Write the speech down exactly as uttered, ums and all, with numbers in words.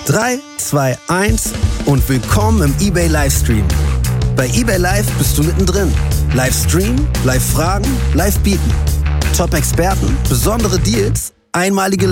drei, zwei, eins und willkommen im eBay Livestream. Bei eBay Live bist du mittendrin. Livestream, Live-Fragen, Live-Bieten. Top-Experten, besondere Deals, einmalige